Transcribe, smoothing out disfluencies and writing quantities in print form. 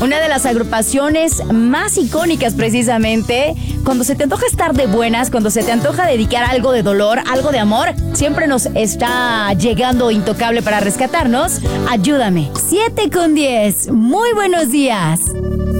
Una de las agrupaciones más icónicas precisamente. Cuando se te antoja estar de buenas, cuando se te antoja dedicar algo de dolor, algo de amor, siempre nos está llegando Intocable para rescatarnos. Ayúdame. 7:10. Muy buenos días.